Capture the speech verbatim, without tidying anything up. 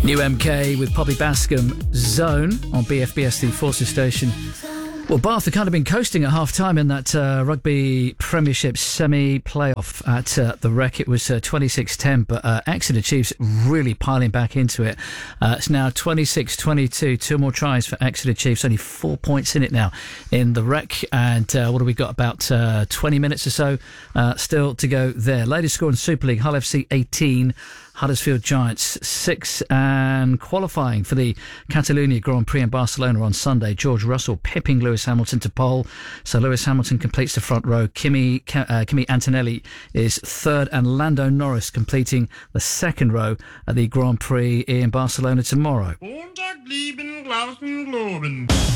New M K with Poppy Bascom, Zone on B F B S, the Forces station. Well, Bath have kind of been coasting at half-time in that uh, Rugby Premiership semi-playoff at uh, the Wreck. It was uh, twenty-six ten, but uh, Exeter Chiefs really piling back into it. Uh, it's now twenty-six twenty-two, two more tries for Exeter Chiefs, only four points in it now in the Wreck. And uh, what have we got, about uh, twenty minutes or so uh, still to go there. Latest score in Super League, Hull F C eighteen, Huddersfield Giants six, and qualifying for the Catalonia Grand Prix in Barcelona on Sunday, George Russell pipping Lewis Hamilton to pole. So Lewis Hamilton completes the front row. Kimi, uh, Kimi Antonelli is third, and Lando Norris completing the second row at the Grand Prix in Barcelona tomorrow.